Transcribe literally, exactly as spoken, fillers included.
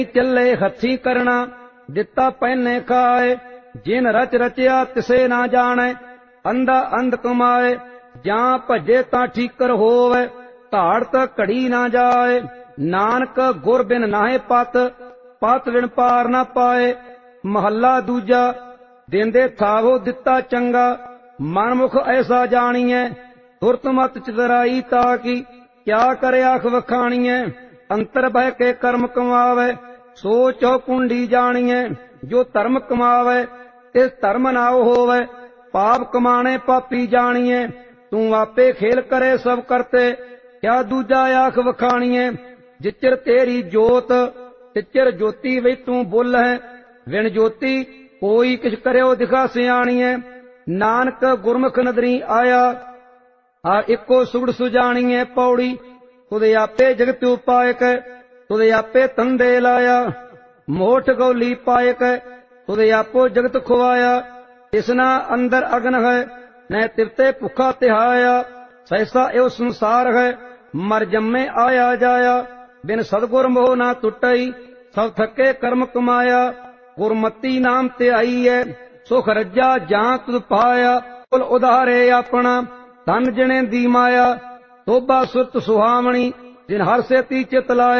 ਚੱਲੇ ਹੱਥੀਂ ਕਰਨਾ ਦਿੱਤਾ ਪਹਿਨੇ ਖਾਏ। ਜਿਨ ਰਚ ਰਚਿਆ ਤਿਸੇ ਨਾ ਜਾਣੈ ਅੰਧਾ ਅੰਧ ਕਮਾਏ। ਜਾਂ ਭਜੇ ਤਾਂ ਠੀਕਰ ਹੋਵੇ ਧਾੜ ਤਾਂ ਘੜੀ ਨਾ ਜਾਏ। ਨਾਨਕ ਗੁਰ ਬਿਨ ਨਾਹੇ ਪਤ ਪਤ ਬਿਨ ਪਾਰ ਨਾ ਪਾਏ। ਮਹੱਲਾ ਦੂਜਾ। ਦੇਂਦੇ ਥਾਵੋ ਦਿੱਤਾ ਚੰਗਾ ਮਨਮੁਖ ਐਸਾ ਜਾਣੀਐ। ਤੁਰਤ ਮਤ ਚਤਰਾਈ ਤਾ ਕੀ ਕਿਆ ਕਰੇ ਆਖ ਵਖਾਣੀਐ। ਅੰਤਰ ਬਹਿ ਕੇ ਕਰਮ ਕਮਾਵੇ ਸੋ ਚਹੁ ਕੁੰਡੀ ਜਾਣੀਐ। ਜੋ ਧਰਮ ਕਮਾਵੇ ਤਿਸ ਧਰਮ ਨਾਉ ਹੋਵੇ ਪਾਪ ਕਮਾਣੇ ਪਾਪੀ ਜਾਣੀਐ। ਤੂੰ ਆਪੇ ਖੇਲ ਕਰੇ ਸਭ ਕਰਤੇ ਕਿਆ ਦੂਜਾ ਆਖ ਵਖਾਣੀਐ। ਜਿਚਰ ਤੇਰੀ ਜੋਤ ਤਿਚਰ ਜੋਤੀ ਵਿੱਚ ਤੂੰ ਬੁੱਲ ਹੈ। ਵਿਣ ਜੋਤੀ ਕੋਈ ਕਿਛ ਕਰਿਓ ਦਿਖਾ ਸਿਆਣੀਐ। ਨਾਨਕ ਗੁਰਮੁਖ ਨਦਰੀ ਆਇਆ ਆ ਇੱਕੋ ਸੁਗੜ ਸੁਜਾਣੀਐ। ਪੌੜੀ ਤੁਦੇ ਆਪੇ ਜਗਤ ਉਪਾਇਕ ਤੁਦੇ ਆਪੇ ਤੰਦੇ ਲਾਇਆ। ਮੋਠ ਗੌਲੀ ਪਾਇਕ ਤੁਦੇ ਆਪੋ ਜਗਤ ਖੁਆਇਆ। ਇਸਨਾ ਅੰਦਰ ਅਗਨ ਹੈ ਨੈ ਤਿਵਤੇ ਭੁੱਖਾ ਤਿਹਾਇਆ। ਸੈਸਾ ਇਹੋ ਸੰਸਾਰ ਹੈ ਮਰ ਜੰਮੇ ਆਇਆ ਜਾਇਆ। ਬਿਨ ਸਤਿਗੁਰ ਮੋਹ ਨਾ ਟੁੱਟਈ ਸਭ ਥੱਕੇ ਕਰਮ ਕਮਾਇਆ। ਗੁਰਮਤੀ ਨਾਮ ਧਿਆਈ ਹੈ ਸੁਖ ਰੱਜਾ ਜਾਂ ਤੁਧ ਪਾਇਆ। ਕੁਲ ਉਧਾਰੇ ਆਪਣਾ ਧਨ ਜਣੇ ਦੀ ਮਾਇਆ। ਤੋਬਾ ਸੁਰਤ ਸੁਹਾਵਣੀ ਜਿਨ ਹਰ ਸੇਤੀ ਚਿਤ ਲਾਇਆ।